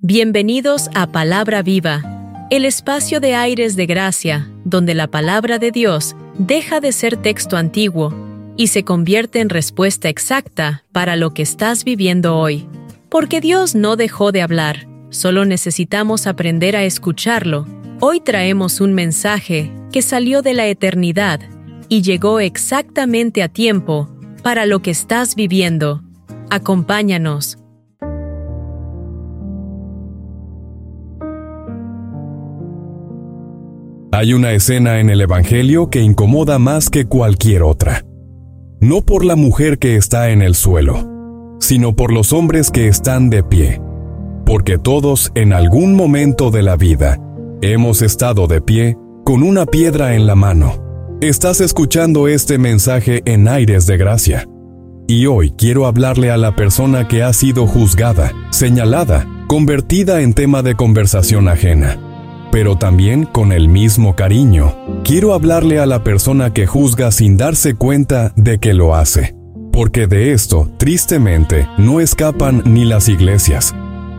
Bienvenidos a Palabra Viva, el espacio de aires de gracia, donde la palabra de Dios deja de ser texto antiguo y se convierte en respuesta exacta para lo que estás viviendo hoy. Porque Dios no dejó de hablar, solo necesitamos aprender a escucharlo. Hoy traemos un mensaje que salió de la eternidad y llegó exactamente a tiempo para lo que estás viviendo. Acompáñanos. Hay una escena en el Evangelio que incomoda más que cualquier otra. No por la mujer que está en el suelo, sino por los hombres que están de pie. Porque todos, en algún momento de la vida, hemos estado de pie con una piedra en la mano. Estás escuchando este mensaje en Aires de Gracia. Y hoy quiero hablarle a la persona que ha sido juzgada, señalada, convertida en tema de conversación ajena. Pero también con el mismo cariño, quiero hablarle a la persona que juzga sin darse cuenta de que lo hace. Porque de esto, tristemente, no escapan ni las iglesias.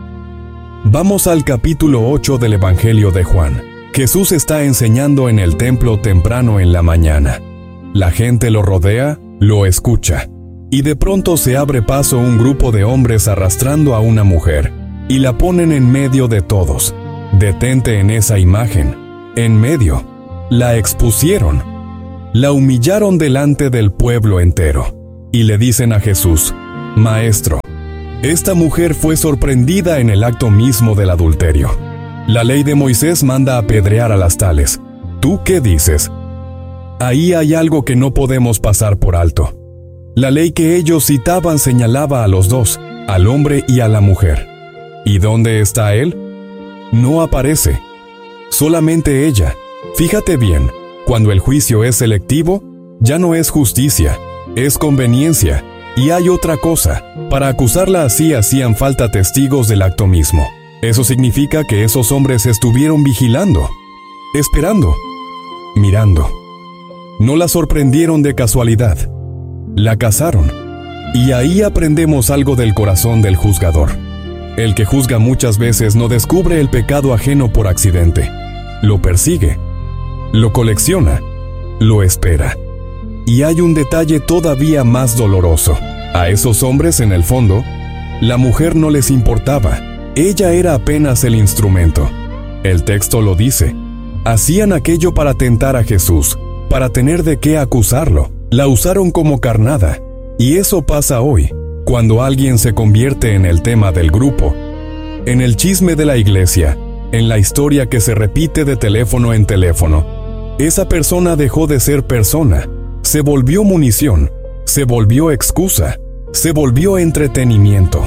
Vamos al capítulo 8 del Evangelio de Juan. Jesús está enseñando en el templo temprano en la mañana. La gente lo rodea, lo escucha. Y de pronto se abre paso un grupo de hombres arrastrando a una mujer, y la ponen en medio de todos. Detente en esa imagen, en medio. La expusieron. La humillaron delante del pueblo entero. Y le dicen a Jesús: Maestro, esta mujer fue sorprendida en el acto mismo del adulterio. La ley de Moisés manda apedrear a las tales. ¿Tú qué dices? Ahí hay algo que no podemos pasar por alto. La ley que ellos citaban señalaba a los dos, al hombre y a la mujer. ¿Y dónde está él? No aparece. Solamente ella. Fíjate bien, cuando el juicio es selectivo, ya no es justicia, es conveniencia. Y hay otra cosa, para acusarla así hacían falta testigos del acto mismo. Eso significa que esos hombres estuvieron vigilando, esperando, mirando. No la sorprendieron de casualidad. La cazaron. Y ahí aprendemos algo del corazón del juzgador. El que juzga muchas veces no descubre el pecado ajeno por accidente. Lo persigue, lo colecciona, lo espera. Y hay un detalle todavía más doloroso. A esos hombres, en el fondo, la mujer no les importaba. Ella era apenas el instrumento. El texto lo dice. Hacían aquello para tentar a Jesús, para tener de qué acusarlo. La usaron como carnada. Y eso pasa hoy, cuando alguien se convierte en el tema del grupo, en el chisme de la iglesia, en la historia que se repite de teléfono en teléfono. Esa persona dejó de ser persona, se volvió munición, se volvió excusa, se volvió entretenimiento.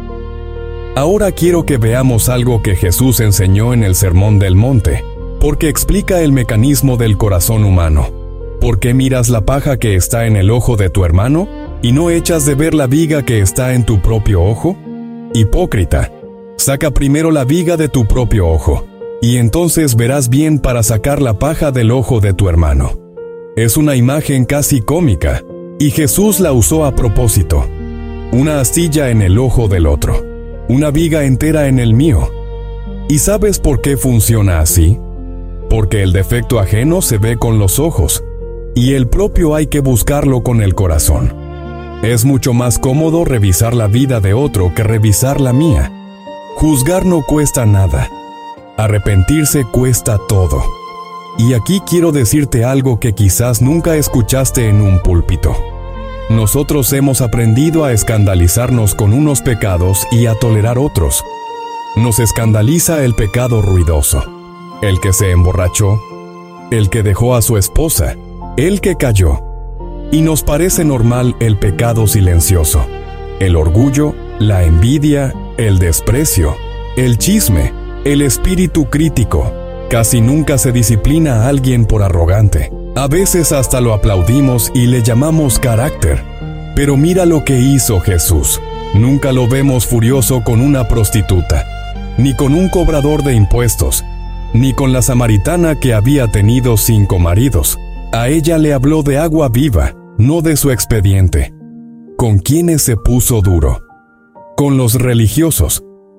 Ahora quiero que veamos algo que Jesús enseñó en el Sermón del Monte, porque explica el mecanismo del corazón humano. ¿Por qué miras la paja que está en el ojo de tu hermano y no echas de ver la viga que está en tu propio ojo? Hipócrita, saca primero la viga de tu propio ojo, y entonces verás bien para sacar la paja del ojo de tu hermano. Es una imagen casi cómica, y Jesús la usó a propósito. Una astilla en el ojo del otro, una viga entera en el mío. ¿Y sabes por qué funciona así? Porque el defecto ajeno se ve con los ojos, y el propio hay que buscarlo con el corazón. Es mucho más cómodo revisar la vida de otro que revisar la mía. Juzgar no cuesta nada. Arrepentirse cuesta todo. Y aquí quiero decirte algo que quizás nunca escuchaste en un púlpito. Nosotros hemos aprendido a escandalizarnos con unos pecados y a tolerar otros. Nos escandaliza el pecado ruidoso, el que se emborrachó, el que dejó a su esposa, el que cayó. Y nos parece normal el pecado silencioso, el orgullo, la envidia, el desprecio, el chisme, el espíritu crítico. Casi nunca se disciplina a alguien por arrogante. A veces hasta lo aplaudimos y le llamamos carácter. Pero mira lo que hizo Jesús. Nunca lo vemos furioso con una prostituta, ni con un cobrador de impuestos, ni con la samaritana que había tenido 5 maridos. A ella le habló de agua viva, no de su expediente. ¿Con quiénes se puso duro? Con los religiosos.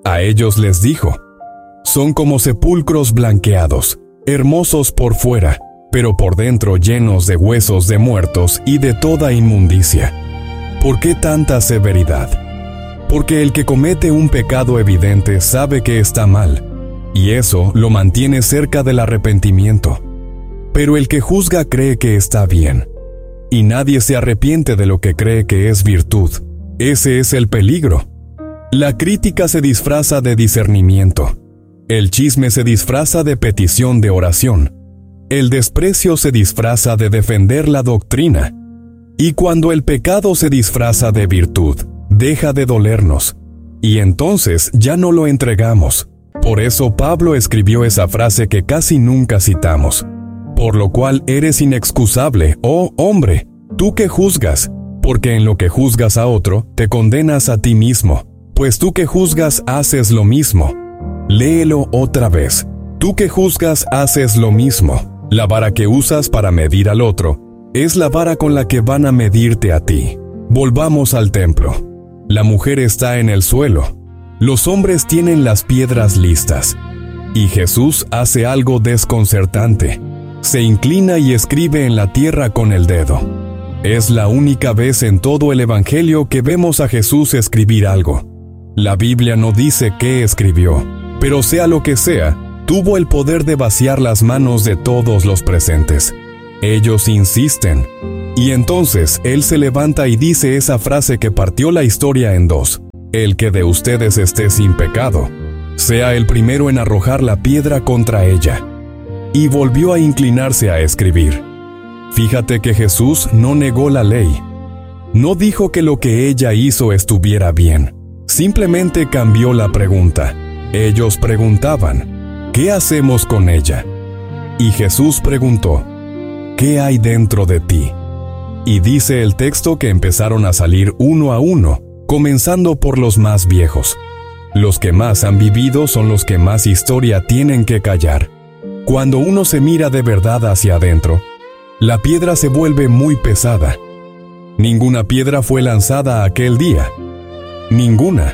A ellos les dijo: son como sepulcros blanqueados, hermosos por fuera, pero por dentro llenos de huesos de muertos y de toda inmundicia. ¿Por qué tanta severidad? Porque el que comete un pecado evidente sabe que está mal, y eso lo mantiene cerca del arrepentimiento. Pero el que juzga cree que está bien, y nadie se arrepiente de lo que cree que es virtud. Ese es el peligro. La crítica se disfraza de discernimiento. El chisme se disfraza de petición de oración. El desprecio se disfraza de defender la doctrina. Y cuando el pecado se disfraza de virtud, deja de dolernos. Y entonces ya no lo entregamos. Por eso Pablo escribió esa frase que casi nunca citamos: por lo cual eres inexcusable, oh hombre, tú que juzgas, porque en lo que juzgas a otro, te condenas a ti mismo, pues tú que juzgas haces lo mismo. Léelo otra vez. Tú que juzgas haces lo mismo. La vara que usas para medir al otro es la vara con la que van a medirte a ti. Volvamos al templo. La mujer está en el suelo. Los hombres tienen las piedras listas. Y Jesús hace algo desconcertante. Se inclina y escribe en la tierra con el dedo. Es la única vez en todo el Evangelio que vemos a Jesús escribir algo. La Biblia no dice qué escribió, pero sea lo que sea, tuvo el poder de vaciar las manos de todos los presentes. Ellos insisten. Y entonces Él se levanta y dice esa frase que partió la historia en dos: el que de ustedes esté sin pecado, sea el primero en arrojar la piedra contra ella. Y volvió a inclinarse a escribir. Fíjate que Jesús no negó la ley. No dijo que lo que ella hizo estuviera bien. Simplemente cambió la pregunta. Ellos preguntaban: ¿qué hacemos con ella? Y Jesús preguntó: ¿qué hay dentro de ti? Y dice el texto que empezaron a salir uno a uno, comenzando por los más viejos. Los que más han vivido son los que más historia tienen que callar. Cuando uno se mira de verdad hacia adentro, la piedra se vuelve muy pesada. Ninguna piedra fue lanzada aquel día. Ninguna.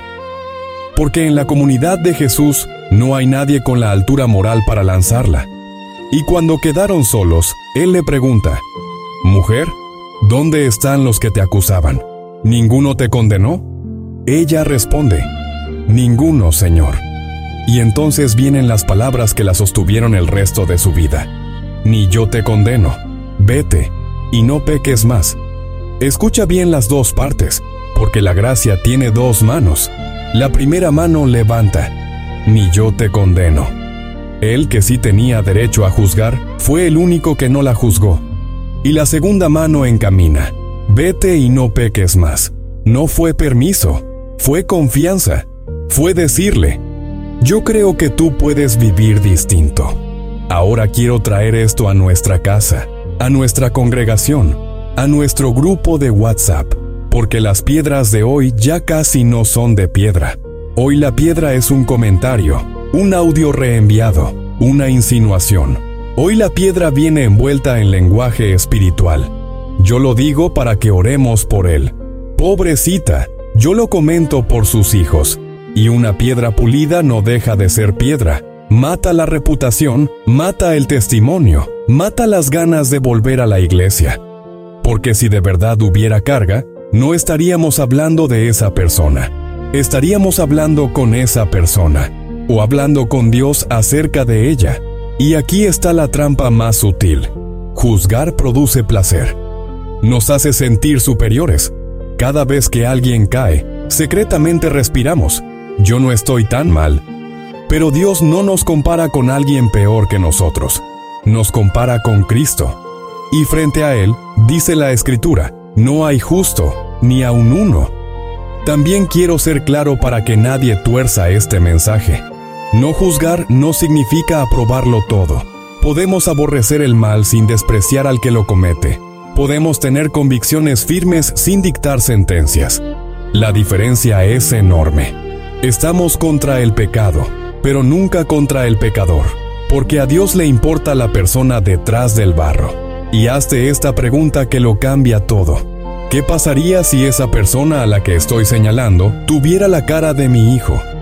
Porque en la comunidad de Jesús no hay nadie con la altura moral para lanzarla. Y cuando quedaron solos, Él le pregunta: «Mujer, ¿dónde están los que te acusaban? ¿Ninguno te condenó?» Ella responde: «Ninguno, Señor». Y entonces vienen las palabras que la sostuvieron el resto de su vida: «Ni yo te condeno. Vete, y no peques más». Escucha bien las dos partes, porque la gracia tiene dos manos. La primera mano levanta: «Ni yo te condeno». Él, que sí tenía derecho a juzgar, fue el único que no la juzgó. Y la segunda mano encamina: «Vete y no peques más». No fue permiso, fue confianza, fue decirle: «Yo creo que tú puedes vivir distinto. Ahora quiero traer esto a nuestra casa, a nuestra congregación, a nuestro grupo de WhatsApp, porque las piedras de hoy ya casi no son de piedra. Hoy la piedra es un comentario, un audio reenviado, una insinuación. Hoy la piedra viene envuelta en lenguaje espiritual. Yo lo digo para que oremos por él. Pobrecita, yo lo comento por sus hijos. Y una piedra pulida no deja de ser piedra. Mata la reputación, mata el testimonio, mata las ganas de volver a la iglesia. Porque si de verdad hubiera carga, no estaríamos hablando de esa persona. Estaríamos hablando con esa persona, o hablando con Dios acerca de ella. Y aquí está la trampa más sutil. Juzgar produce placer. Nos hace sentir superiores. Cada vez que alguien cae, secretamente respiramos: «Yo no estoy tan mal». Pero Dios no nos compara con alguien peor que nosotros. Nos compara con Cristo. Y frente a Él, dice la Escritura, no hay justo, ni aun uno. También quiero ser claro para que nadie tuerza este mensaje. No juzgar no significa aprobarlo todo. Podemos aborrecer el mal sin despreciar al que lo comete. Podemos tener convicciones firmes sin dictar sentencias. La diferencia es enorme. Estamos contra el pecado, pero nunca contra el pecador, porque a Dios le importa la persona detrás del barro. Y hazte esta pregunta que lo cambia todo. ¿Qué pasaría si esa persona a la que estoy señalando tuviera la cara de mi hijo?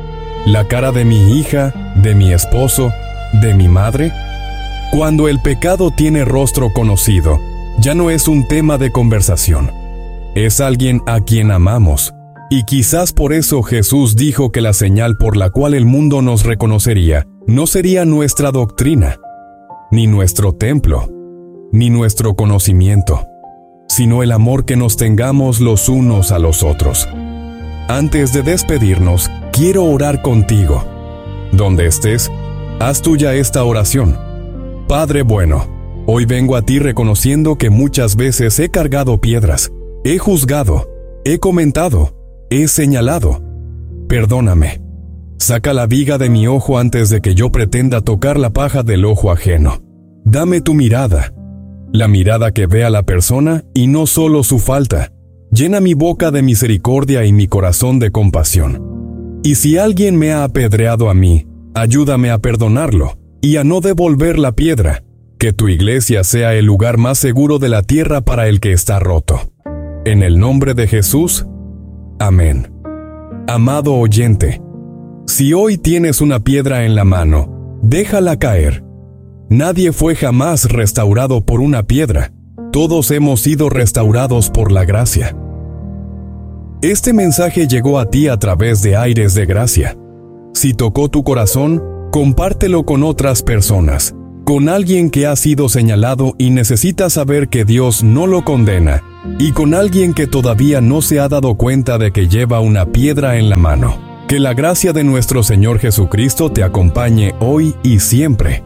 ¿La cara de mi hija, de mi esposo, de mi madre? Cuando el pecado tiene rostro conocido, ya no es un tema de conversación. Es alguien a quien amamos. Y quizás por eso Jesús dijo que la señal por la cual el mundo nos reconocería no sería nuestra doctrina, ni nuestro templo, ni nuestro conocimiento, sino el amor que nos tengamos los unos a los otros. Antes de despedirnos, quiero orar contigo. Donde estés, haz tuya esta oración. Padre bueno, hoy vengo a ti reconociendo que muchas veces he cargado piedras, he juzgado, he comentado, he señalado. Perdóname. Saca la viga de mi ojo antes de que yo pretenda tocar la paja del ojo ajeno. Dame tu mirada, la mirada que ve a la persona y no solo su falta. Llena mi boca de misericordia y mi corazón de compasión. Y si alguien me ha apedreado a mí, ayúdame a perdonarlo y a no devolver la piedra. Que tu iglesia sea el lugar más seguro de la tierra para el que está roto. En el nombre de Jesús, amén. Amado oyente, si hoy tienes una piedra en la mano, déjala caer. Nadie fue jamás restaurado por una piedra. Todos hemos sido restaurados por la gracia. Este mensaje llegó a ti a través de Aires de Gracia. Si tocó tu corazón, compártelo con otras personas, con alguien que ha sido señalado y necesita saber que Dios no lo condena, y con alguien que todavía no se ha dado cuenta de que lleva una piedra en la mano. Que la gracia de nuestro Señor Jesucristo te acompañe hoy y siempre.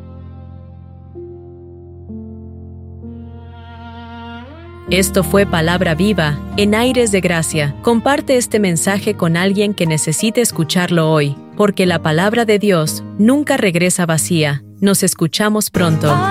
Esto fue Palabra Viva en Aires de Gracia. Comparte este mensaje con alguien que necesite escucharlo hoy, porque la palabra de Dios nunca regresa vacía. Nos escuchamos pronto.